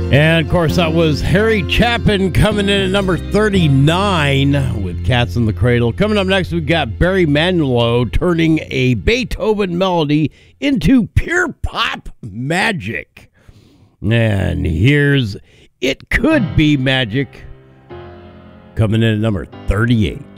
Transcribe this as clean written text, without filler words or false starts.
And, of course, that was Harry Chapin coming in at number 39 with Cats in the Cradle. Coming up next, we've got Barry Manilow turning a Beethoven melody into pure pop magic. And here's It Could Be Magic coming in at number 38.